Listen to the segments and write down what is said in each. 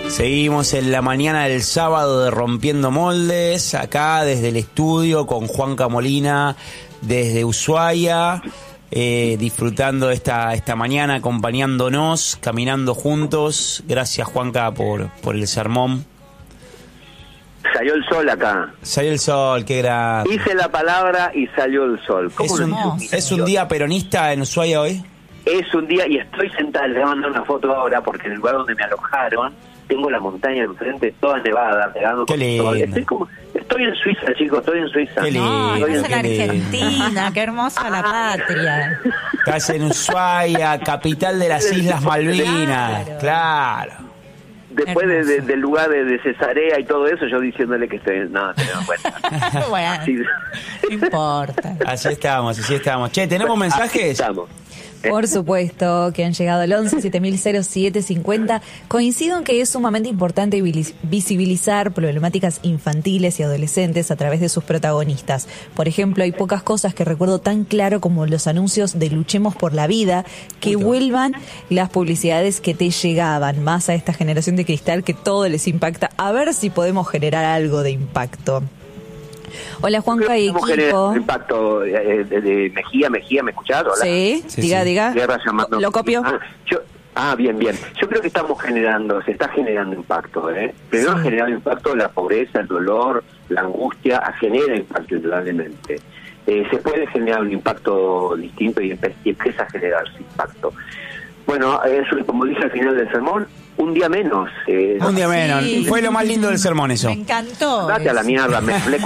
Seguimos en la mañana del sábado de Rompiendo Moldes, acá desde el estudio con Juanca Molina desde Ushuaia, disfrutando esta mañana, acompañándonos, caminando juntos. Gracias, Juanca, por el sermón. Salió el sol acá. Salió el sol, qué grande. Hice la palabra y salió el sol. ¿Es un día peronista en Ushuaia hoy? Es un día, y estoy sentada, le voy a mandar una foto ahora, porque en el lugar donde me alojaron, tengo la montaña enfrente, toda nevada, pegando con sol. Estoy en Suiza, chicos, estoy en Suiza. Qué lindo, estás en Argentina, qué hermosa la patria. Estás en Ushuaia, capital de las Islas Malvinas, claro. Después del lugar de Cesarea y todo eso, yo diciéndole que estoy... No, se me da cuenta. Bueno, Sí. no importa. Así estamos. Che, ¿tenemos mensajes? Estamos. Por supuesto, que han llegado al 11-7007-50. Coincido en que es sumamente importante visibilizar problemáticas infantiles y adolescentes a través de sus protagonistas. Por ejemplo, hay pocas cosas que recuerdo tan claro como los anuncios de Luchemos por la Vida, que vuelvan las publicidades que te llegaban, más a esta generación de cristal que todo les impacta. A ver si podemos generar algo de impacto. Hola, Juanca y equipo. Impacto de Mejía, ¿me escuchás? Hola. Sí, diga. Lo copio. Bien. Yo creo que se está generando impacto, Primero ha generado impacto la pobreza, el dolor, la angustia, genera impacto indudablemente. Se puede generar un impacto distinto y empieza a generarse impacto. Bueno, eso, como dije al final del sermón, un día menos. Un día menos. Fue lo más lindo del sermón eso. Me encantó. Date a la mierda, me hablé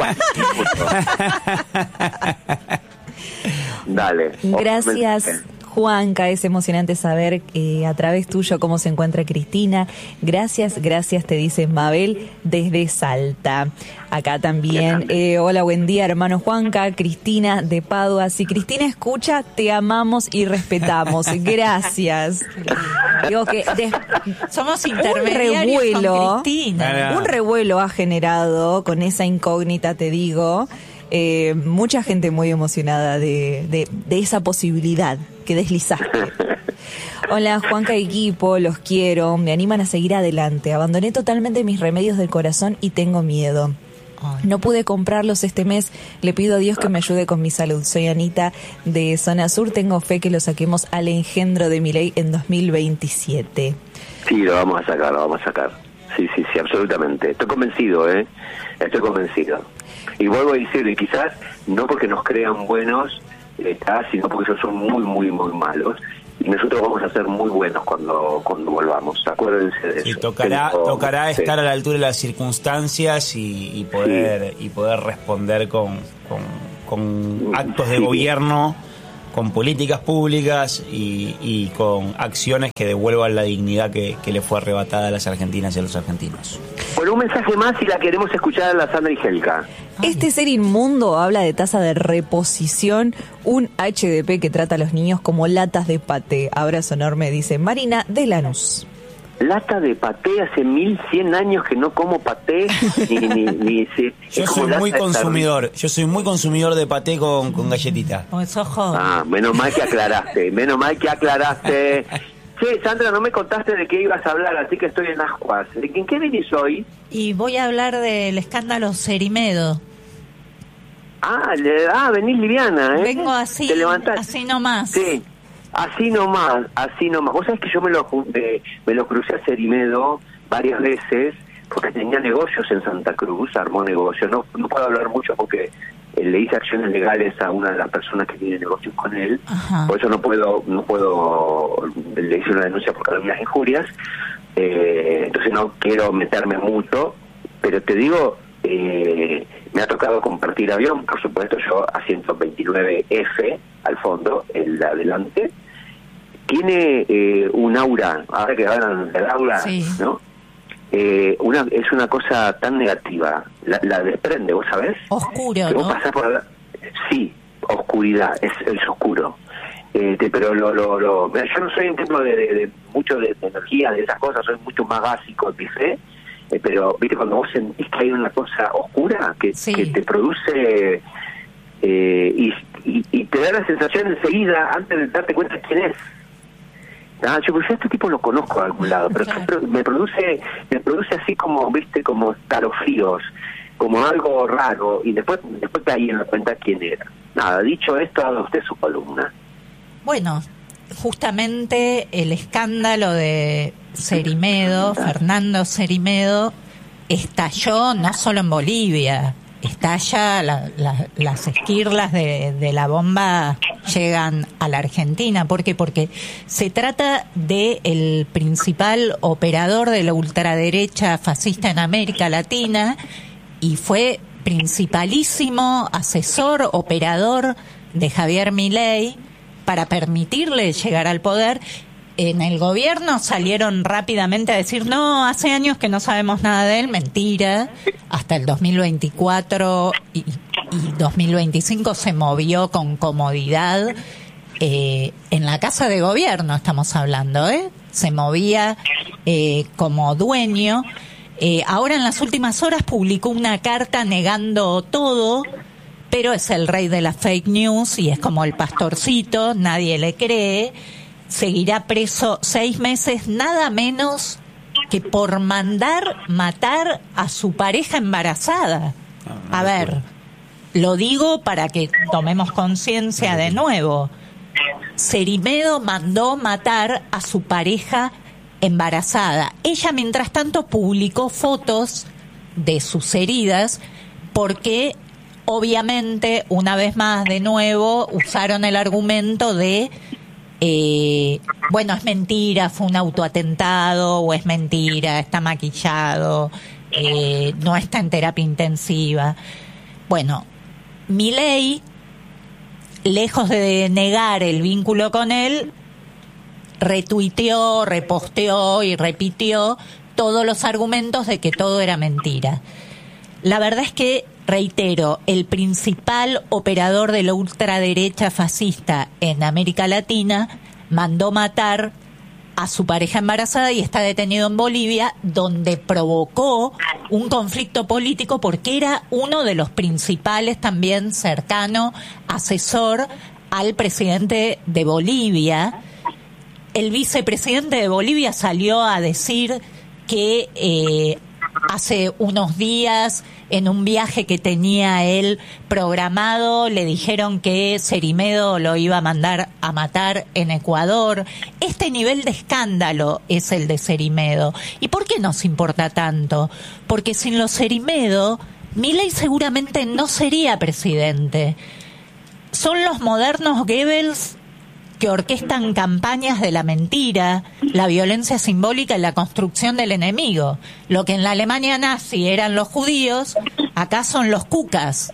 Dale. Gracias, Juanca. Es emocionante saber a través tuyo cómo se encuentra Cristina. Gracias, te dice Mabel desde Salta. Acá también, hola, buen día, hermano Juanca, Cristina de Padua. Si Cristina escucha, te amamos y respetamos. Gracias. Digo que somos intermediarios con Cristina. Un revuelo ha generado con esa incógnita, te digo. Mucha gente muy emocionada de esa posibilidad que deslizaste. Hola, Juanca y equipo, los quiero, me animan a seguir adelante. Abandoné totalmente mis remedios del corazón y tengo miedo. No pude comprarlos este mes, le pido a Dios que me ayude con mi salud. Soy Anita de Zona Sur, tengo fe que lo saquemos al engendro de Milei en 2027. Sí, lo vamos a sacar. Sí, absolutamente. Estoy convencido, Y vuelvo a decir, y quizás no porque nos crean buenos, sino porque ellos son muy, muy, muy malos. Y nosotros vamos a ser muy buenos cuando volvamos. Acuérdense de eso. Tocará estar a la altura de las circunstancias y poder responder con actos de gobierno, con políticas públicas y con acciones que devuelvan la dignidad que le fue arrebatada a las argentinas y a los argentinos. Bueno, un mensaje más y la queremos escuchar a la Sandra y Helka. Este ser inmundo habla de tasa de reposición, un HDP que trata a los niños como latas de paté. Abrazo enorme, dice Marina de Lanús. Lata de paté, hace 1100 años que no como paté, ni Yo soy muy consumidor de paté con galletita. Menos mal que aclaraste. Che, Sandra, no me contaste de qué ibas a hablar, así que estoy en ascuas. ¿En qué venís hoy? Y voy a hablar del escándalo Cerimedo. Venís liviana, Vengo así, ¿te levantás? así nomás. Sí. Así nomás. Vos sabés que yo me lo crucé a Cerimedo varias veces porque tenía negocios en Santa Cruz, armó negocios. No puedo hablar mucho porque le hice acciones legales a una de las personas que tiene negocios con él. Ajá. Por eso no puedo, le hice una denuncia por calumnias e injurias. Entonces no quiero meterme mucho, pero te digo, me ha tocado compartir avión, por supuesto, yo asiento 29F al fondo, el de adelante. Tiene un aura, ahora que hablan del aura, sí, ¿no? Es una cosa tan negativa, la desprende, ¿vos sabés? Oscuro, ¿no? Vos pasás por sí, oscuridad, es oscuro. Pero mira, yo no soy un tipo de mucho de energía, de esas cosas, soy mucho más básico de mi fe, pero viste cuando vos sentís que hay una cosa oscura que te produce y te da la sensación enseguida, antes de darte cuenta quién es. yo pues este tipo lo conozco de algún lado, pero me produce así como, viste, como escalofríos, como algo raro, y después caí en la cuenta quién era. Nada, dicho esto, haga usted su columna. Bueno, justamente el escándalo de Cerimedo, Fernando Cerimedo, estalló no solo en Bolivia, estalla, las esquirlas de la bomba llegan a la Argentina. ¿Por qué? Porque se trata de el principal operador de la ultraderecha fascista en América Latina y fue principalísimo asesor, operador de Javier Milei para permitirle llegar al poder. En el gobierno salieron rápidamente a decir, no, hace años que no sabemos nada de él, mentira. Hasta el 2024 y 2025 se movió con comodidad en la casa de gobierno, estamos hablando, se movía como dueño. Ahora en las últimas horas publicó una carta negando todo, pero es el rey de las fake news y es como el pastorcito, nadie le cree. Seguirá preso 6 meses, nada menos que por mandar matar a su pareja embarazada. A ver, lo digo para que tomemos conciencia de nuevo. Cerimedo mandó matar a su pareja embarazada. Ella, mientras tanto, publicó fotos de sus heridas porque, obviamente, una vez más, de nuevo, usaron el argumento de bueno, es mentira, fue un autoatentado, o es mentira, está maquillado, no está en terapia intensiva. Bueno, Milei, lejos de negar el vínculo con él, retuiteó, reposteó y repitió todos los argumentos de que todo era mentira. La verdad es que, reitero, el principal operador de la ultraderecha fascista en América Latina mandó matar a su pareja embarazada y está detenido en Bolivia, donde provocó un conflicto político porque era uno de los principales, también cercano, asesor al presidente de Bolivia. El vicepresidente de Bolivia salió a decir que hace unos días, en un viaje que tenía él programado, le dijeron que Cerimedo lo iba a mandar a matar en Ecuador. Este nivel de escándalo es el de Cerimedo. ¿Y por qué nos importa tanto? Porque sin los Cerimedo, Milei seguramente no sería presidente. Son los modernos Goebbels que orquestan campañas de la mentira, la violencia simbólica y la construcción del enemigo. Lo que en la Alemania nazi eran los judíos, acá son los cucas.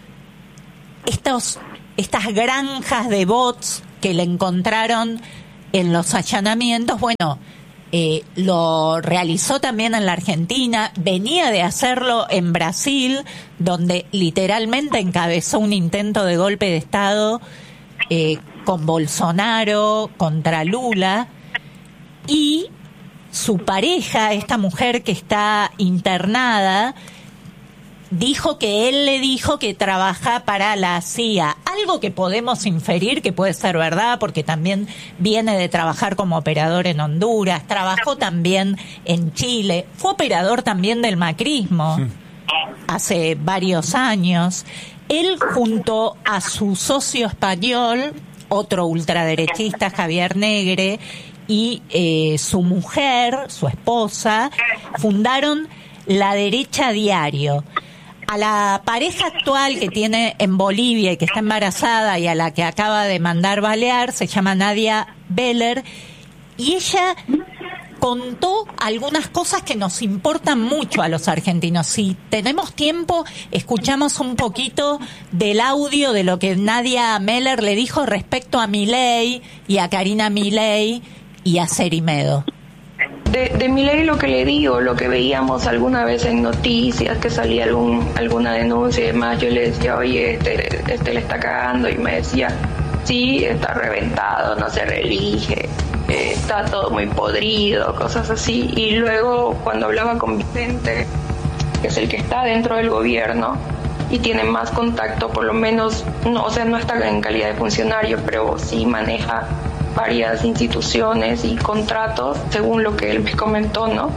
Estas granjas de bots que le encontraron en los allanamientos, bueno, lo realizó también en la Argentina, venía de hacerlo en Brasil, donde literalmente encabezó un intento de golpe de Estado con Bolsonaro, contra Lula, y su pareja, esta mujer que está internada, dijo que él le dijo que trabaja para la CIA, algo que podemos inferir que puede ser verdad, porque también viene de trabajar como operador en Honduras, trabajó también en Chile, fue operador también del macrismo hace varios años. Él, junto a su socio español, otro ultraderechista, Javier Negre, y su mujer, su esposa, fundaron La Derecha Diario. A la pareja actual que tiene en Bolivia y que está embarazada y a la que acaba de mandar balear, se llama Nadia Beller, y ella contó algunas cosas que nos importan mucho a los argentinos. Si tenemos tiempo, escuchamos un poquito del audio de lo que Nadia Beller le dijo respecto a Milei y a Karina Milei y a Cerimedo. De Milei lo que le digo, lo que veíamos alguna vez en noticias, que salía alguna denuncia y demás, yo le decía, oye, este le está cagando, y me decía, sí, está reventado, no se reelige, está todo muy podrido, cosas así. Y luego cuando hablaba con Vicente, que es el que está dentro del gobierno y tiene más contacto, por lo menos, no, o sea, no está en calidad de funcionario, pero sí maneja varias instituciones y contratos, según lo que él me comentó, ¿no?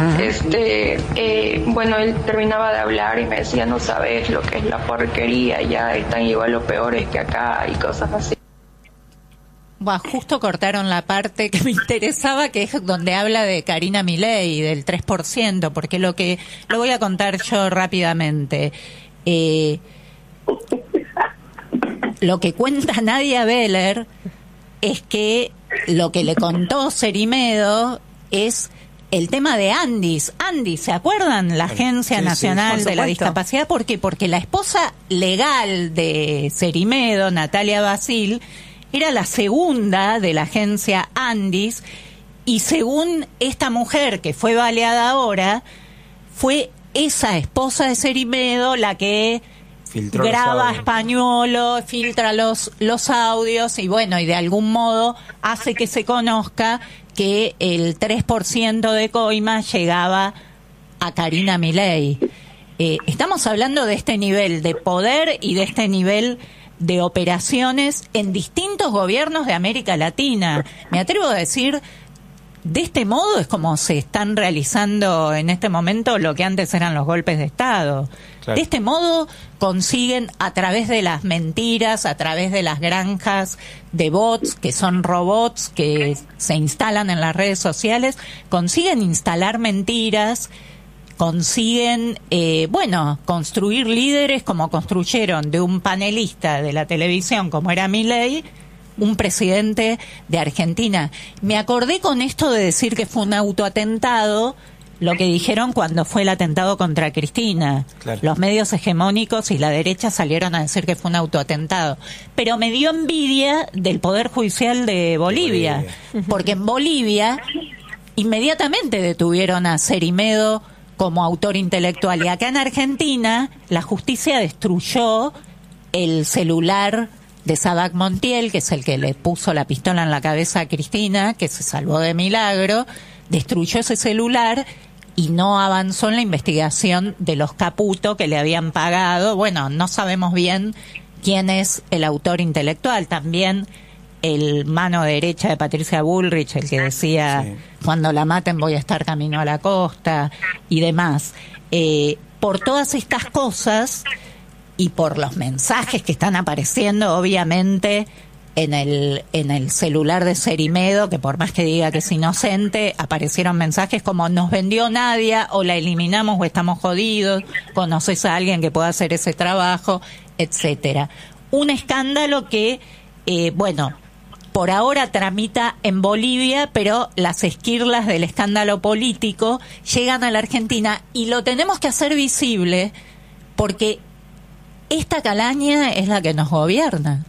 Bueno, él terminaba de hablar y me decía, no sabes lo que es la porquería, ya están igual los peores que acá y cosas así. Bueno, justo cortaron la parte que me interesaba, que es donde habla de Karina Milei, del 3%, porque lo voy a contar yo rápidamente. Lo que cuenta Nadia Beller es que lo que le contó Cerimedo es el tema de Andis. Andis, ¿se acuerdan? La Agencia Nacional de la Discapacidad. ¿Por qué? Porque la esposa legal de Cerimedo, Natalia Basil, era la segunda de la agencia Andis, y según esta mujer que fue baleada ahora, fue esa esposa de Cerimedo la que graba españolo, filtra los audios y bueno, y de algún modo hace que se conozca que el 3% de coimas llegaba a Karina Milei. Estamos hablando de este nivel de poder y de este nivel de operaciones en distintos gobiernos de América Latina. Me atrevo a decir, de este modo es como se están realizando en este momento lo que antes eran los golpes de Estado. Claro. De este modo consiguen, a través de las mentiras, a través de las granjas de bots, que son robots que se instalan en las redes sociales, consiguen instalar mentiras, consiguen, construir líderes como construyeron de un panelista de la televisión como era Milei, un presidente de Argentina. Me acordé con esto de decir que fue un autoatentado, lo que dijeron cuando fue el atentado contra Cristina. Claro. Los medios hegemónicos y la derecha salieron a decir que fue un autoatentado. Pero me dio envidia del Poder Judicial de Bolivia. Porque en Bolivia inmediatamente detuvieron a Cerimedo como autor intelectual. Y acá en Argentina la justicia destruyó el celular de Sabac Montiel, que es el que le puso la pistola en la cabeza a Cristina, que se salvó de milagro, destruyó ese celular y no avanzó en la investigación de los Caputo que le habían pagado. Bueno, no sabemos bien quién es el autor intelectual. También el mano derecha de Patricia Bullrich, el que decía, cuando la maten voy a estar camino a la costa y demás. Por todas estas cosas y por los mensajes que están apareciendo, obviamente, en el celular de Cerimedo, que por más que diga que es inocente, aparecieron mensajes como nos vendió Nadia, o la eliminamos o estamos jodidos, conoces a alguien que pueda hacer ese trabajo, etcétera. Un escándalo que, por ahora tramita en Bolivia, pero las esquirlas del escándalo político llegan a la Argentina y lo tenemos que hacer visible porque esta calaña es la que nos gobierna.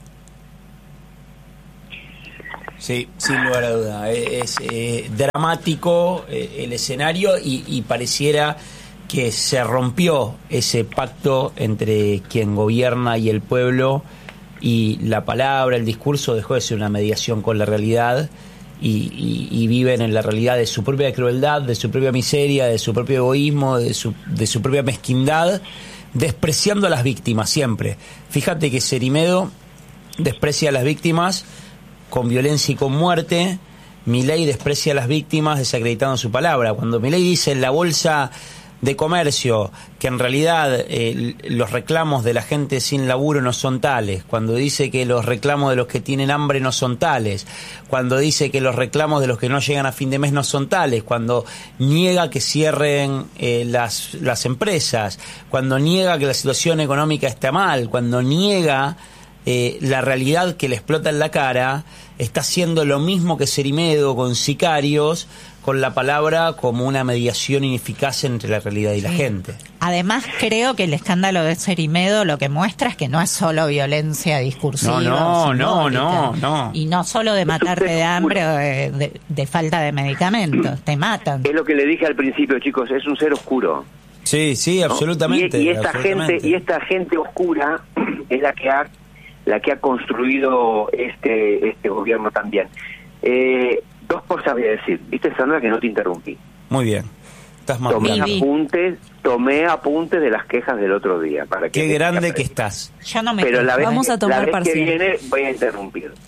Sí, sin lugar a duda. Es dramático el escenario y pareciera que se rompió ese pacto entre quien gobierna y el pueblo, y la palabra, el discurso dejó de ser una mediación con la realidad y viven en la realidad de su propia crueldad, de su propia miseria, de su propio egoísmo, de su propia mezquindad, despreciando a las víctimas siempre. Fíjate que Cerimedo desprecia a las víctimas con violencia y con muerte. Milei desprecia a las víctimas desacreditando su palabra. Cuando Milei dice en la bolsa de comercio que en realidad los reclamos de la gente sin laburo no son tales, cuando dice que los reclamos de los que tienen hambre no son tales, cuando dice que los reclamos de los que no llegan a fin de mes no son tales, cuando niega que cierren las empresas, cuando niega que la situación económica está mal, cuando niega la realidad que le explota en la cara, está haciendo lo mismo que Cerimedo con sicarios, con la palabra como una mediación ineficaz entre la realidad y la gente. Además, creo que el escándalo de Cerimedo lo que muestra es que no es solo violencia discursiva. No. Y no solo de matarte de hambre o de falta de medicamentos, te matan. Es lo que le dije al principio, chicos, es un ser oscuro. Sí, ¿no? Absolutamente. Y esta gente oscura es la que ha construido este gobierno también. Dos cosas voy a decir. Viste, Sandra, que no te interrumpí. Muy bien. Estás más Tomé apuntes de las quejas del otro día. Para que qué grande que estás. Yo no me Pero vamos a tomar la vez parcial. que viene voy a interrumpir.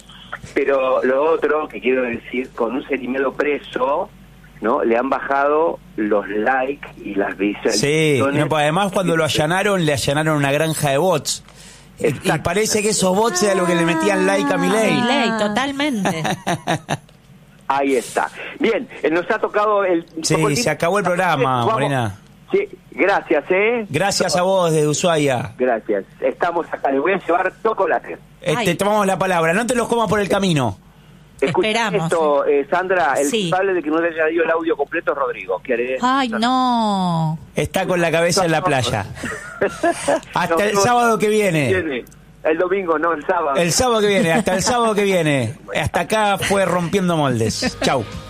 Pero lo otro que quiero decir, con un Cerimedo preso, ¿no? Le han bajado los likes y las visualizaciones. Sí, no, pues además cuando lo allanaron, le allanaron una granja de bots. Y parece que esos bots eran lo que le metían like a Milei. Milei, totalmente. Ahí está. Bien, nos ha tocado el... Sí, se acabó el programa, Vamos. Morena. Sí, gracias, Gracias a vos desde Ushuaia. Gracias. Estamos acá, le voy a llevar chocolate. Te tomamos la palabra, no te los comas por el camino. Escuchá Esperamos. esto, Sandra, el Sí. culpable de que no le haya ido el audio completo es Rodrigo. Ay, no. Está con la cabeza en la playa. Hasta el sábado que viene. El domingo, no, el sábado. El sábado que viene, hasta el sábado que viene. Hasta acá fue Rompiendo Moldes. Chau.